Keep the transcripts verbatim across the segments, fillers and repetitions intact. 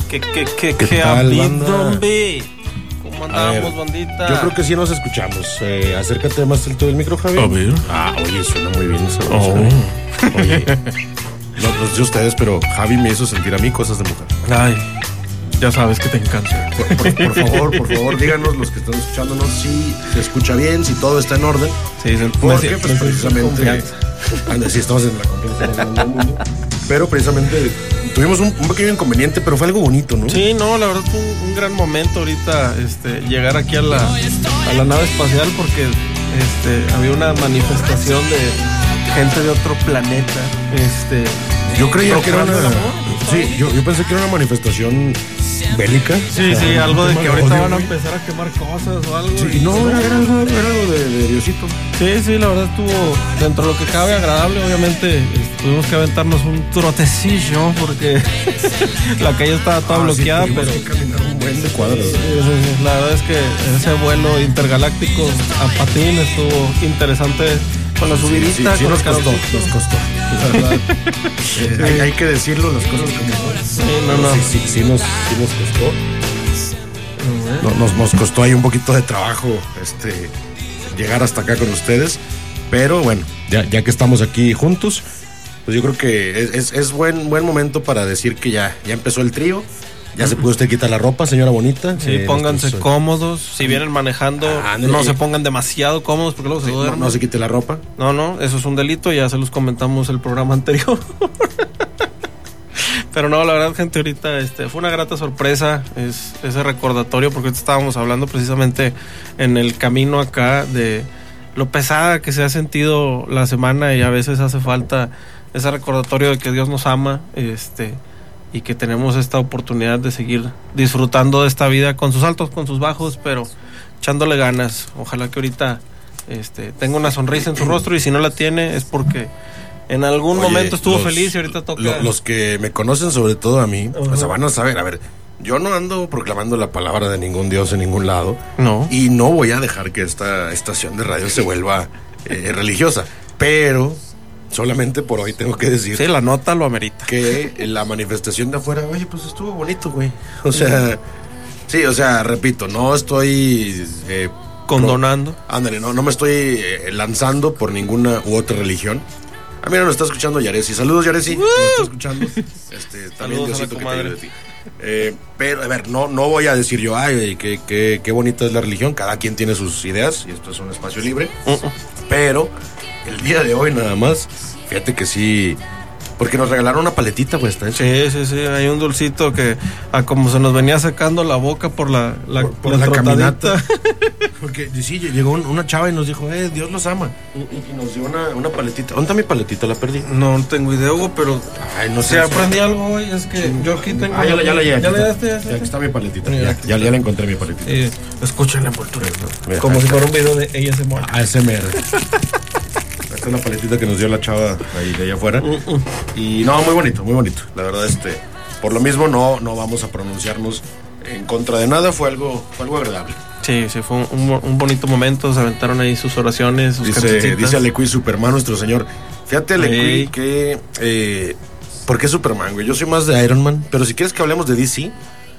¿Qué, qué, qué, ¿Qué qué tal, habido, banda? hombre? ¿Cómo andamos, ver, bandita? Yo creo que sí nos escuchamos. Eh, acércate más el todo el micro, Javi. A ver. Ah, oye, suena muy bien esa voz. Oh. ¿eh? Oye, no, no sé ustedes, pero Javi me hizo sentir a mí cosas de mujer. Ay, ya sabes que te encanta. Por, por, por favor, por favor, díganos los que están escuchándonos si se escucha bien, si todo está en orden. Sí, se, Porque, me, pues, me precisamente, confianza. anda, sí, estamos en la confianza del mundo. Pero precisamente tuvimos un, un pequeño inconveniente, pero fue algo bonito, ¿no? Sí, no, la verdad fue un, un gran momento ahorita este, llegar aquí a la, a la nave espacial porque este, había una manifestación de gente de otro planeta. Este, Yo creía que era una. procurando el amor. Sí, yo, yo pensé que era una manifestación bélica. Sí, O sea, sí, un algo de tema que ahorita odio, van a güey. empezar a quemar cosas o algo. Sí, no, era, era algo, era algo de, de Diosito. Sí, sí, la verdad estuvo dentro de lo que cabe agradable. Obviamente este, tuvimos que aventarnos un trotecillo porque la calle estaba toda Ah, bloqueada, sí, tuvimos pero que caminar un buen de cuadros. sí, sí, sí, la verdad es que ese vuelo intergaláctico a patín estuvo interesante con la subidita. Sí, sí, sí con nos el costó, calorcito. nos costó. La verdad. Eh, hay, hay que decirlo, las cosas como son. Sí, no, no. Sí, sí, sí nos, sí nos costó. No, nos, nos costó ahí un poquito de trabajo este, llegar hasta acá con ustedes. Pero bueno, ya, ya que estamos aquí juntos, pues yo creo que es, es, es buen, buen momento para decir que ya, ya empezó el trío. Ya se pudo usted quitar la ropa, señora bonita. Sí, Eh, pónganse nuestros- cómodos. Si vienen manejando, Ah, ándale. no se pongan demasiado cómodos porque luego se No, duermen. no se quite la ropa. No, no, eso es un delito, ya se los comentamos el programa anterior. Pero no, la verdad, gente, ahorita este, fue una grata sorpresa es, ese recordatorio, porque ahorita estábamos hablando precisamente en el camino acá de lo pesada que se ha sentido la semana y a veces hace falta ese recordatorio de que Dios nos ama, este, y que tenemos esta oportunidad de seguir disfrutando de esta vida con sus altos, con sus bajos, pero echándole ganas. Ojalá que ahorita este, tenga una sonrisa en su rostro, y si no la tiene es porque en algún Oye, momento estuvo los- feliz y ahorita toca. lo- los que me conocen, sobre todo a mí, Ajá. o sea, van a saber, a ver, yo no ando proclamando la palabra de ningún dios en ningún lado. No. Y no voy a dejar que esta estación de radio se vuelva eh, religiosa. Pero solamente por hoy tengo que decir Sí, la nota lo amerita. que la manifestación de afuera, oye, pues estuvo bonito, güey. O sea, sí, o sea, repito, no estoy... eh, Condonando. pro- ándale, no, no me estoy eh, lanzando por ninguna u otra religión. Ah, mira, nos está escuchando Yaresi. Saludos, Yaresi. Nos está escuchando. Este, también Saludos a la Diosito que te comadre. ayude de ti. Eh, pero, a ver, no, no voy a decir yo, ay, oye, qué, qué, qué bonita es la religión. Cada quien tiene sus ideas y esto es un espacio libre. Uh-uh. Pero el día de hoy nada más, fíjate que sí, porque nos regalaron una paletita, pues, está hecho. Sí, sí, sí, hay un dulcito que a como se nos venía secando la boca por la, la, por, por la, trotadita. caminata. Porque sí, llegó un- una chava y nos dijo, eh, Dios los ama. Y, y nos dio una, una paletita. ¿Dónde está mi paletita? La perdí. No tengo idea, Hugo, pero Ay, no si sé. aprendí algo hoy, es que yo aquí tengo... Ah, ya la, ya la llegué. ¿Ya aquí la está. llegaste? ¿Ya Ya, aquí está? está mi paletita. Mira, Ya, aquí ya, está. ya la encontré mi paletita. Sí, escuchen la envoltura. Mira, Como ahí si está. fuera un video de A S M R. A S M R. Esta es la paletita que nos dio la chava ahí de allá afuera. Y no, muy bonito, muy bonito. La verdad, este, por lo mismo no, no vamos a pronunciarnos en contra de nada. Fue algo, fue algo agradable. Sí, sí, fue un, un- un bonito momento. Se aventaron ahí sus oraciones, sus Dice, cancioncitas. dice Alecuy Superman, nuestro señor. Fíjate, Alecuy, Ey. que... Eh, ¿por qué Superman, güey? Yo soy más de Iron Man. Pero si quieres que hablemos de D C,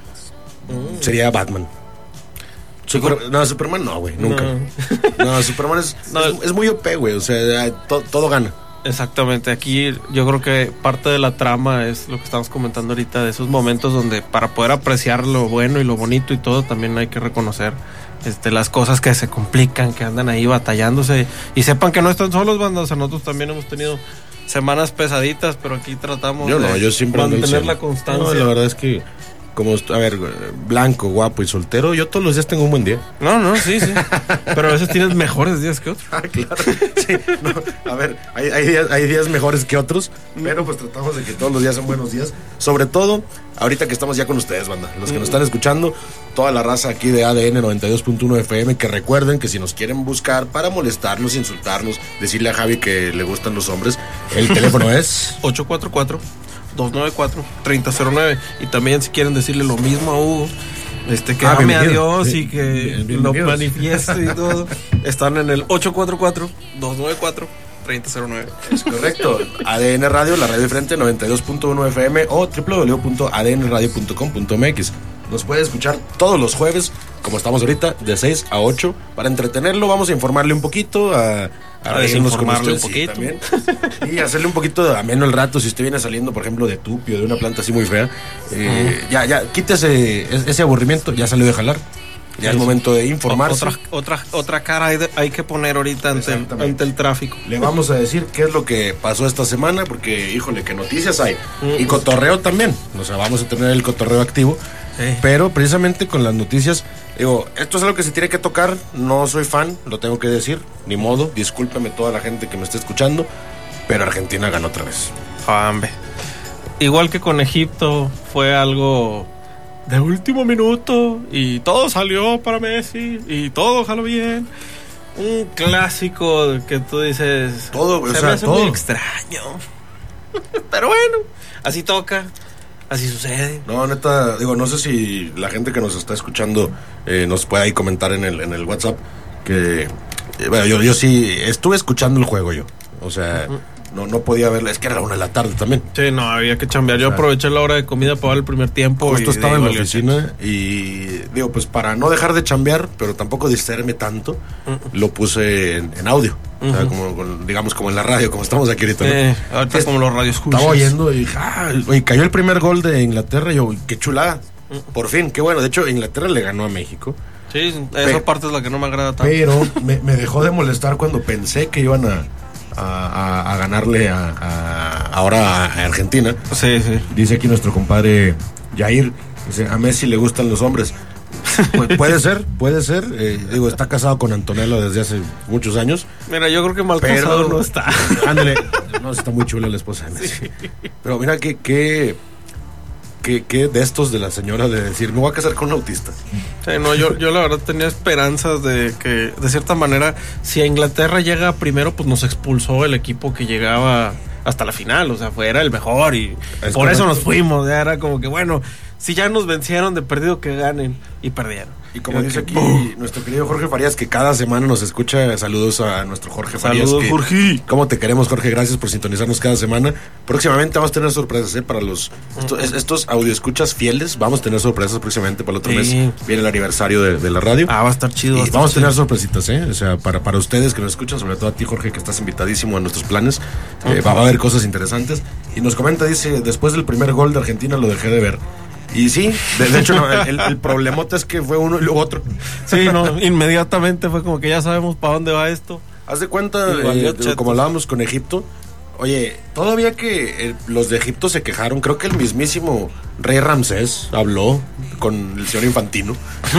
sería Batman. Super- no, Superman no, güey, nunca. No, No. Superman es, No. es, es muy O P, güey. O sea, to- todo gana. Exactamente, aquí yo creo que parte de la trama es lo que estamos comentando ahorita, de esos momentos donde para poder apreciar lo bueno y lo bonito y todo, también hay que reconocer este, las cosas que se complican, que andan ahí batallándose, y sepan que no están solos, bandas. O sea, nosotros también hemos tenido semanas pesaditas, pero aquí tratamos Yo de no, yo siempre ando al mantener cien. la constancia. No, la verdad es que, como, a ver, blanco, guapo y soltero, yo todos los días tengo un buen día. No, no, sí, sí. Pero a veces tienes mejores días que otros. Ah, claro. Sí, no, a ver, hay, hay, días, hay días mejores que otros, pero pues tratamos de que todos los días sean buenos días. Sobre todo, ahorita que estamos ya con ustedes, banda. Los que nos están escuchando, toda la raza aquí de A D N noventa y dos punto uno F M, que recuerden que si nos quieren buscar para molestarnos, insultarnos, decirle a Javi que le gustan los hombres, el teléfono es... ocho cuatro cuatro, dos nueve cuatro, tres cero cero nueve. Y también si quieren decirle lo mismo a Hugo, este, que Ah, ame a bienvenido. Dios Bien- y que bien- lo bienvenidos. manifieste y todo, están en el ocho cuatro cuatro, dos nueve cuatro, treinta cero nueve. Es correcto. A D N Radio, la radio de frente, noventa y dos punto uno F M o doble u doble u doble u punto a d n radio punto com punto m x. Nos puede escuchar todos los jueves, como estamos ahorita, de seis a ocho. Para entretenerlo, vamos a informarle un poquito, a, a, a desinformarle un poquito. Sí, también, y hacerle un poquito ameno el rato. Si usted viene saliendo, por ejemplo, de tupio, de una planta así muy fea, eh, uh-huh. ya, ya, quítese ese aburrimiento, ya salió de jalar. Ya es momento de informarse. Otra, otra, otra cara hay, de, hay que poner ahorita ante el, ante el tráfico. Le vamos a decir qué es lo que pasó esta semana, porque, híjole, qué noticias hay. Mm. Y cotorreo también. O sea, vamos a tener el cotorreo activo. Sí. Pero precisamente con las noticias, digo, esto es algo que se tiene que tocar. No soy fan, lo tengo que decir. Ni modo, discúlpeme toda la gente que me esté escuchando. Pero Argentina ganó otra vez. Hombre. Igual que con Egipto, fue algo de último minuto y todo salió para Messi y todo jaló bien. Un clásico que tú dices, todo, se o sea, me hace todo. muy extraño. Pero bueno, así toca, así sucede. No, neta, digo, no sé si la gente que nos está escuchando eh, nos puede ahí comentar en el, en el WhatsApp que, eh, bueno, yo, yo sí estuve escuchando el juego yo, o sea... Uh-huh. No, no podía verla, es que era la una de la tarde también. Sí, no, había que chambear. Yo o sea, aproveché la hora de comida para ver el primer tiempo. Justo estaba en la oficina y digo, pues para no dejar de chambear, pero tampoco distraerme tanto, uh-uh. lo puse en, en audio. Uh-huh. O sea, como, con, digamos, como en la radio, como estamos aquí ahorita. ¿no? Eh, ahorita es como los radios escuchas. Estaba oyendo y dije, ah, oye, cayó el primer gol de Inglaterra y yo, qué chulada. Uh-uh. Por fin, qué bueno. De hecho, Inglaterra le ganó a México. Sí, esa Pe- parte es la que no me agrada tanto. Pero me, me dejó de molestar cuando pensé que iban a... A, a, a ganarle a, a, ahora a Argentina. Sí, sí. Dice aquí nuestro compadre Jair, dice, a Messi le gustan los hombres. Pu- puede ser, puede ser. Eh, digo, está casado con Antonella desde hace muchos años. Mira, yo creo que mal pero, casado no está. Ándale, no, está muy chula la esposa de Messi. Sí. Pero mira que, que, que, que de estos de la señora de decir, me voy a casar con un autista. Sí, no, yo, yo la verdad tenía esperanzas de que, de cierta manera, si a Inglaterra llega primero, pues nos expulsó el equipo que llegaba hasta la final, o sea, fue, era el mejor y es por correcto. Eso nos fuimos, ya era como que, bueno, si ya nos vencieron, de perdido que ganen, y perdieron. Y como y dice que, aquí ¡boom! Nuestro querido Jorge Farías, que cada semana nos escucha, saludos a nuestro Jorge Farías. Saludos, Jorge. ¿Cómo te queremos, Jorge? Gracias por sintonizarnos cada semana. Próximamente vamos a tener sorpresas, ¿eh? Para los estos, uh-huh. estos audioescuchas fieles, vamos a tener sorpresas próximamente para el otro sí. mes. Viene el aniversario de, de la radio. Ah, va a estar chido. Y a estar vamos chido. a tener sorpresitas, ¿eh? O sea, para, para ustedes que nos escuchan, sobre todo a ti, Jorge, que estás invitadísimo a nuestros planes. Uh-huh. Eh, va a haber cosas interesantes. Y nos comenta, dice, después del primer gol de Argentina lo dejé de ver. Y sí, de, de hecho no, el, el problemota es que fue uno y luego otro. Sí, no, inmediatamente fue como que ya sabemos para dónde va esto. Haz de cuenta, eh, como hablábamos con Egipto, oye, todavía que eh, los de Egipto se quejaron, creo que el mismísimo rey Ramsés habló con el señor Infantino.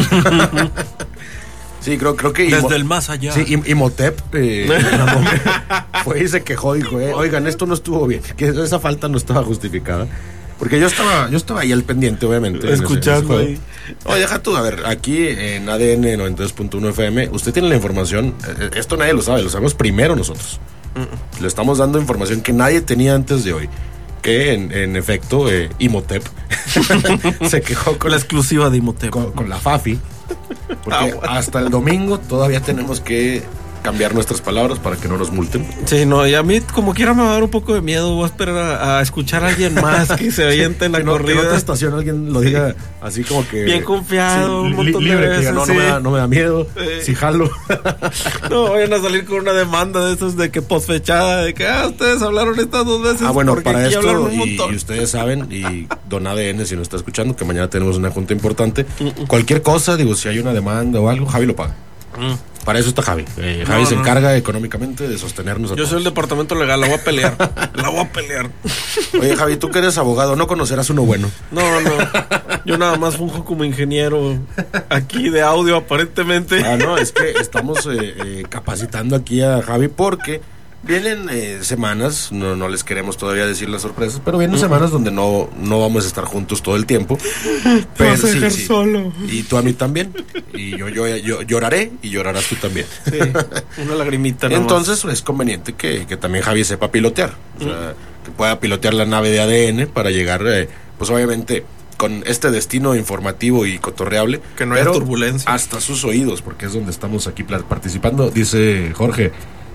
Sí, creo, creo que... Desde Imo, el más allá. Sí, Imhotep eh, fue y se quejó, dijo, eh, oigan, esto no estuvo bien, que esa falta no estaba justificada. Porque yo estaba, yo estaba ahí al pendiente, obviamente. Escuchando en ese, en ese ahí. Oye, deja tú, a ver, aquí en A D N noventa y dos punto uno F M, usted tiene la información, esto nadie lo sabe, lo sabemos primero nosotros. Uh-uh. Le estamos dando información que nadie tenía antes de hoy. Que en, en efecto, eh, Imhotep se quejó con la exclusiva de Imhotep. Con, con la Fafi. Porque ah, bueno. Hasta el domingo todavía tenemos que cambiar nuestras palabras para que no nos multen. Sí, no, y a mí como quiera me va a dar un poco de miedo. Voy a esperar a, a escuchar a alguien más que se aviente en la que no, corrida. Que en otra estación alguien lo diga así como que... Bien confiado, sí, un montón libre, de veces. Que diga, no, sí. no, me da, no me da miedo, sí. Si jalo. No, vayan a salir con una demanda de esos de que posfechada, de que, ah, ustedes hablaron estas dos veces. Ah, bueno, para esto, y, y ustedes saben, y Don A D N, si nos está escuchando, que mañana tenemos una junta importante. Uh-uh. Cualquier cosa, digo, si hay una demanda o algo, Javi lo paga. Mm. Para eso está Javi. Eh, Javi no, se no. encarga económicamente de sostenernos a Yo todos. soy el departamento legal, la voy a pelear. La voy a pelear. Oye, Javi, tú que eres abogado, ¿no conocerás uno bueno? No, no. Yo nada más funjo como ingeniero aquí de audio, aparentemente. Ah, no, es que estamos eh, eh, capacitando aquí a Javi porque vienen eh, semanas, no, no les queremos todavía decir las sorpresas, pero vienen uh-huh. semanas donde no, no vamos a estar juntos todo el tiempo. Pero vas a dejar sí, sí. solo. Y tú a mí también. Y yo, yo, yo lloraré y llorarás tú también. Sí, una lagrimita. Entonces es conveniente que, que también Javi sepa pilotear. O sea, uh-huh. que pueda pilotear la nave de A D N para llegar, eh, pues obviamente, con este destino informativo y cotorreable. Que no haya turbulencia. Hasta sus oídos, porque es donde estamos aquí participando. Dice Jorge,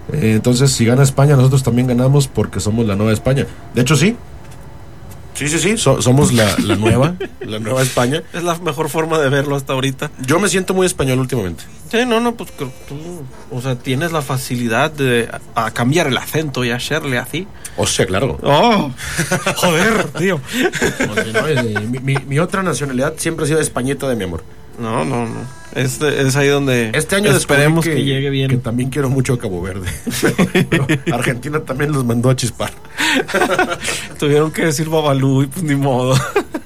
Eh, entonces, si gana España, nosotros también ganamos porque somos la nueva España. De hecho, sí. Sí, sí, sí, so, somos la, la nueva, la nueva España. Es la mejor forma de verlo hasta ahorita. Yo me siento muy español últimamente. Sí, no, no, pues tú, o sea, tienes la facilidad de a, a cambiar el acento y a hacerle así. O sea, claro. Oh, joder, tío. mi, mi, mi otra nacionalidad siempre ha sido Españita de mi amor. No, no, no. Este, es ahí donde este año esperemos que, que llegue bien. Que también quiero mucho a Cabo Verde. Pero, pero Argentina también los mandó a chispar. Tuvieron que decir Babalú y pues ni modo.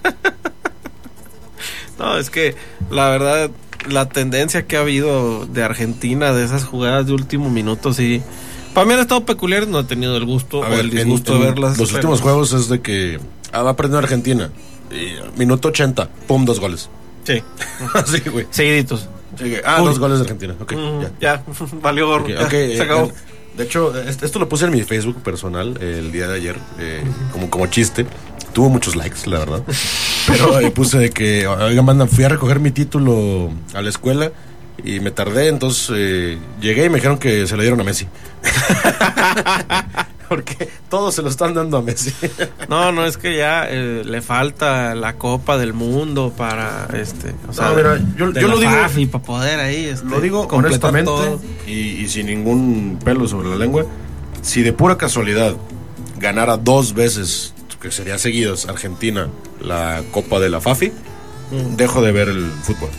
No, es que la verdad, la tendencia que ha habido de Argentina, de esas jugadas de último minuto, sí. Para mí han estado peculiares, no he tenido el gusto a o ver, el disgusto en, en de verlas. Los últimos juegos es de que ah, va a perder Argentina. Y, minuto ochenta, pum, dos goles. Sí. Sí, güey. Seguiditos. Sí, ah, Uy. dos goles de Argentina. Ok, mm, ya. Ya, valió gorro. Okay, ya, okay, se acabó. Eh, de hecho, esto lo puse en mi Facebook personal eh, el día de ayer, eh, uh-huh. como, como chiste. Tuvo muchos likes, la verdad. Pero eh, puse de que, oigan, banda, fui a recoger mi título a la escuela y me tardé, entonces eh, llegué y me dijeron que se lo dieron a Messi. Porque todos se lo están dando a Messi. No, no, es que ya eh, le falta la Copa del Mundo para este, o sea, no, mira, yo, yo lo digo Fafi, para poder ahí este, lo digo honestamente y, y sin ningún pelo sobre la lengua. Si de pura casualidad ganara dos veces, que sería seguidos, Argentina la Copa de la Fafi, mm. dejo de ver el fútbol.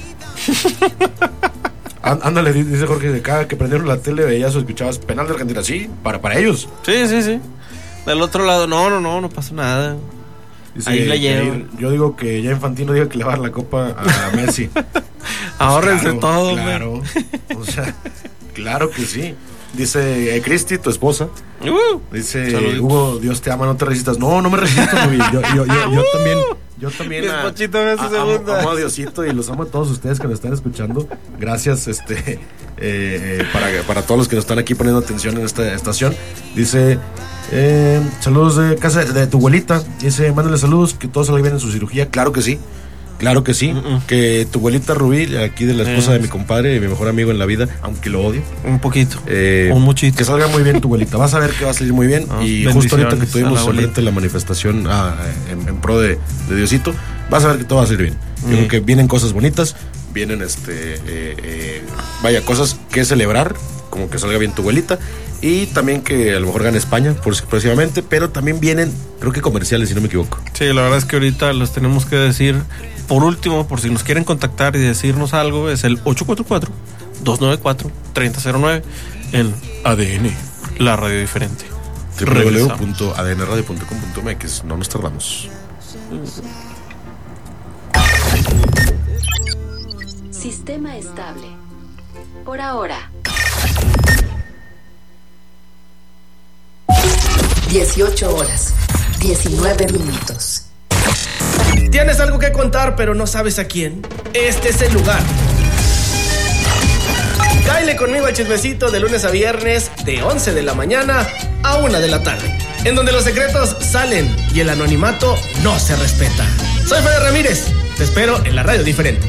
Ándale, dice Jorge, de cada que prendieron la tele veías o escuchabas penal de Argentina, sí, para, para ellos. Sí, sí, sí. Del otro lado, no, no, no, no pasa nada. Dice, ahí la llevo. Yo digo que ya Infantino diga que le va a dar la copa a Messi. Pues ahórrense claro, todo, claro. O sea, claro que sí. Dice eh, Cristi, tu esposa. Uh, dice, saluditos. Hugo, Dios te ama, no te resistas. No, no me resisto, Luis. Yo, yo, yo, yo también. Yo también a, a, a, amo, amo a Diosito y los amo a todos ustedes que nos están escuchando. Gracias este eh, eh, para, para todos los que nos están aquí poniendo atención en esta estación. Dice, eh, saludos de casa de, de tu abuelita. Dice, mándale saludos, que todo salga bien en su cirugía. Claro que sí, claro que sí. Uh-uh. Que tu abuelita Rubí, aquí de la esposa eh. de mi compadre, mi mejor amigo en la vida, aunque lo odio. Un poquito, eh, un muchito. Que salga muy bien tu abuelita. Vas a ver que va a salir muy bien. Oh, y justo ahorita que tuvimos la, la manifestación ah, en, en pro de, de Diosito, vas a ver que todo va a salir bien. Yo mm. creo que vienen cosas bonitas, vienen este eh, eh, vaya, cosas que celebrar, como que salga bien tu abuelita. Y también que a lo mejor gane España, próximamente, pero también vienen, creo que comerciales, si no me equivoco. Sí, la verdad es que ahorita los tenemos que decir. Por último, por si nos quieren contactar y decirnos algo, es el ocho cuatro cuatro, dos nueve cuatro, tres cero cero nueve en A D N, la radio diferente. doble u doble u doble u punto a d n radio punto com punto m x, no nos tardamos. Sistema estable. Por ahora. dieciocho horas, diecinueve minutos. ¿Tienes algo que contar pero no sabes a quién? Este es el lugar. Cáele conmigo al chismecito de lunes a viernes de once de la mañana a una de la tarde, en donde los secretos salen y el anonimato no se respeta. Soy Fede Ramírez, te espero en la radio diferente.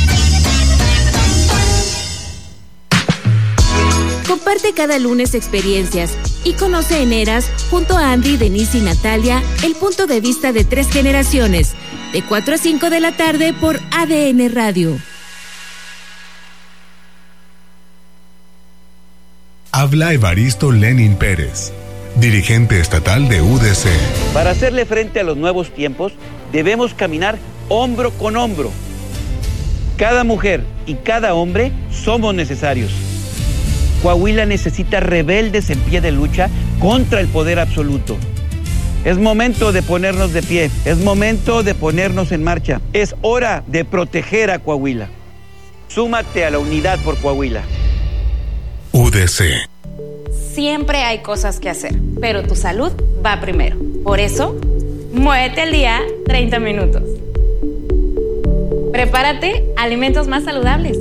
Comparte cada lunes experiencias y conoce en Eras, junto a Andy, Denise y Natalia, el punto de vista de tres generaciones, de cuatro a cinco de la tarde por A D N Radio. Habla Evaristo Lenin Pérez, dirigente estatal de U D C. Para hacerle frente a los nuevos tiempos, debemos caminar hombro con hombro. Cada mujer y cada hombre somos necesarios. Coahuila necesita rebeldes en pie de lucha contra el poder absoluto. Es momento de ponernos de pie, es momento de ponernos en marcha. Es hora de proteger a Coahuila. Súmate a la unidad por Coahuila. U D C. Siempre hay cosas que hacer, pero tu salud va primero. Por eso, muévete al día treinta minutos. Prepárate alimentos más saludables.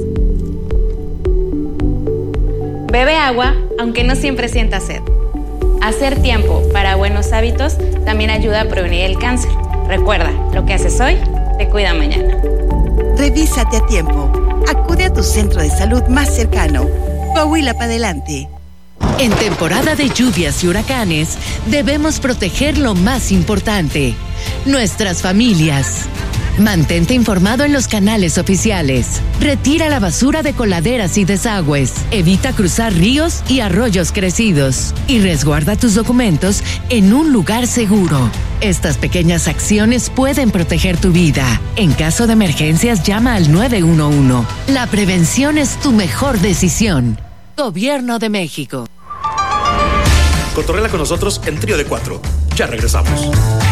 Bebe agua, aunque no siempre sientas sed. Hacer tiempo para buenos hábitos también ayuda a prevenir el cáncer. Recuerda, lo que haces hoy te cuida mañana. Revísate a tiempo. Acude a tu centro de salud más cercano. Coahuila para adelante. En temporada de lluvias y huracanes, debemos proteger lo más importante, nuestras familias. Mantente informado en los canales oficiales. Retira la basura de coladeras y desagües. Evita cruzar ríos y arroyos crecidos. Y resguarda tus documentos en un lugar seguro. Estas pequeñas acciones pueden proteger tu vida. En caso de emergencias, llama al nueve uno uno. La prevención es tu mejor decisión. Gobierno de México. Cotorrela con nosotros en Trío de Cuatro. Ya regresamos.